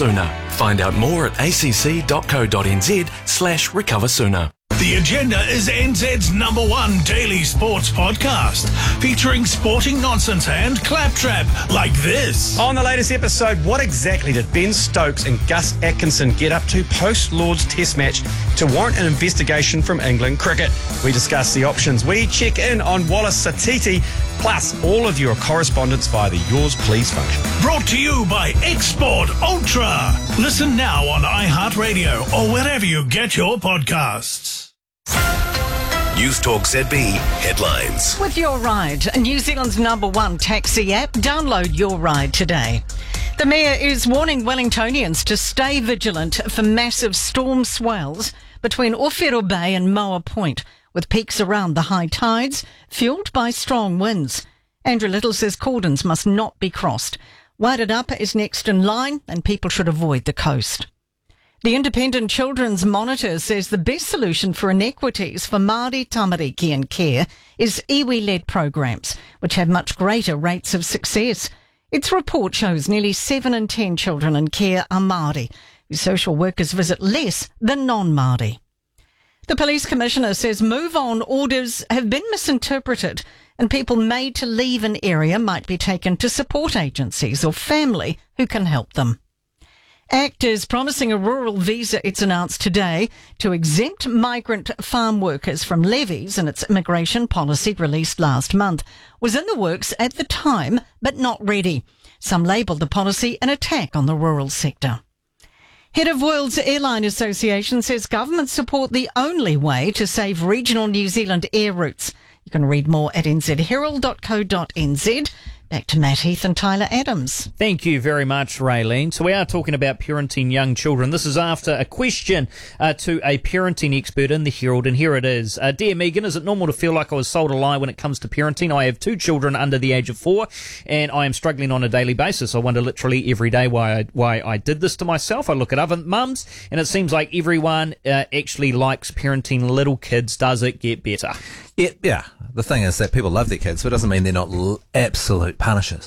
sooner. Find out more at acc.co.nz/recover sooner. The Agenda is NZ's #1 daily sports podcast, featuring sporting nonsense and claptrap like this. On the latest episode, what exactly did Ben Stokes and Gus Atkinson get up to post-Lord's Test match to warrant an investigation from England cricket? We discuss the options. We check in on Wallace Satiti, plus all of your correspondence via the Yours Please function. Brought to you by Export Ultra. Listen now on iHeartRadio or wherever you get your podcasts. News Talk ZB headlines. With Your Ride, New Zealand's #1 taxi app, download Your Ride today. The Mayor is warning Wellingtonians to stay vigilant for massive storm swells between Ofero Bay and Moa Point, with peaks around the high tides, fuelled by strong winds. Andrew Little says cordons must not be crossed. Wairarapa is next in line and people should avoid the coast. The Independent Children's Monitor says the best solution for inequities for Māori tamariki in care is iwi-led programs, which have much greater rates of success. Its report shows nearly 7 in 10 children in care are Māori, whose social workers visit less than non-Māori. The Police Commissioner says move-on orders have been misinterpreted and people made to leave an area might be taken to support agencies or family who can help them. ACT is promising a rural visa, it's announced today, to exempt migrant farm workers from levies in its immigration policy released last month. Was in the works at the time, but not ready. Some labelled the policy an attack on the rural sector. Head of World's Airline Association says governments support the only way to save regional New Zealand air routes. You can read more at nzherald.co.nz. Back to Matt Heath and Tyler Adams. Thank you very much, Raylene. So we are talking about parenting young children. This is after a question to a parenting expert in the Herald, and here it is. Dear Megan, is it normal to feel like I was sold a lie when it comes to parenting? I have 2 children under the age of 4, and I am struggling on a daily basis. I wonder literally every day why I did this to myself. I look at other mums, and it seems like everyone actually likes parenting little kids. Does it get better? Yeah. The thing is that people love their kids, so it doesn't mean they're not absolute punishers.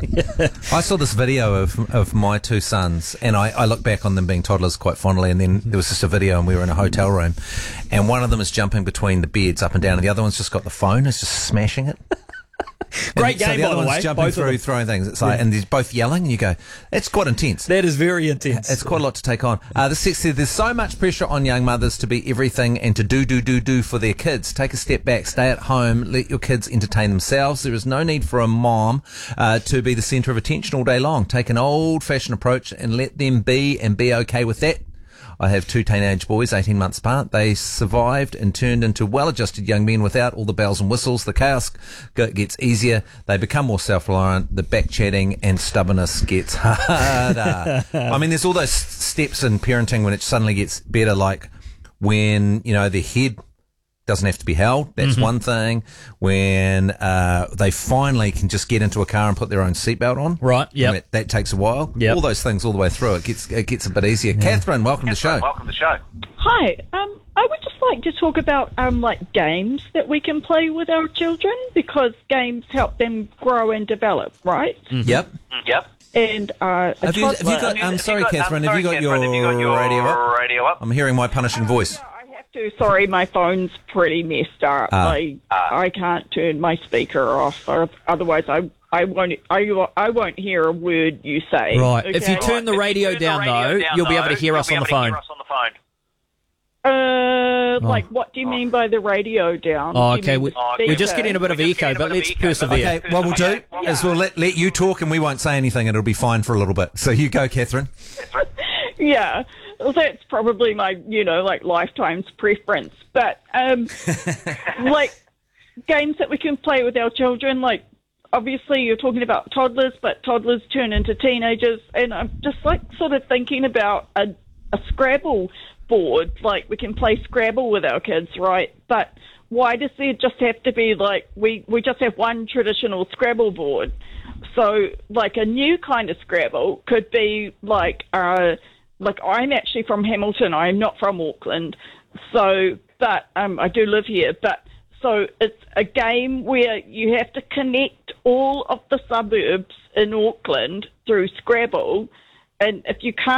I saw this video of my 2 sons, and I look back on them being toddlers quite fondly, and then there was just a video and we were in a hotel room, and one of them is jumping between the beds up and down, and the other one's just got the phone, is just smashing it. Great game, so the by other the one's way. jumping Both through, throwing things. It's like, and they're both yelling, and you go, it's quite intense. That is very intense. It's quite a lot to take on. The sex said there's so much pressure on young mothers to be everything and to do for their kids. Take a step back, stay at home, let your kids entertain themselves. There is no need for a mom to be the centre of attention all day long. Take an old-fashioned approach and let them be and be okay with that. I have 2 teenage boys, 18 months apart. They survived and turned into well-adjusted young men without all the bells and whistles. The chaos gets easier. They become more self-reliant. The back-chatting and stubbornness gets harder. I mean, there's all those steps in parenting when it suddenly gets better, like when, their head doesn't have to be held. That's one thing. When they finally can just get into a car and put their own seatbelt on. Right, yeah. That takes a while. Yep. All those things all the way through. It gets a bit easier. Yeah. Catherine, welcome to the show. Hi. I would just like to talk about games that we can play with our children, because games help them grow and develop, right? Mm-hmm. Yep. And have you got Catherine, have you got your radio up? I'm hearing my punishing voice. Sorry, my phone's pretty messed up. I can't turn my speaker off, or otherwise I won't hear a word you say. Right. Okay? If you turn the radio down, you'll be able to hear us on the phone. What do you mean by the radio down? Oh, okay. We're just getting a bit of echo, but let's persevere. Okay, what we'll do is we'll let you talk and we won't say anything and it'll be fine for a little bit. So you go, Catherine. Yeah. Well, that's probably my, lifetime's preference. But, games that we can play with our children, obviously you're talking about toddlers, but toddlers turn into teenagers. And I'm just, sort of thinking about a Scrabble board. We can play Scrabble with our kids, right? But why does there just have to be, we just have one traditional Scrabble board? So, a new kind of Scrabble could be, I'm actually from Hamilton. I'm not from Auckland. But I do live here. So it's a game where you have to connect all of the suburbs in Auckland through Scrabble. And if you can't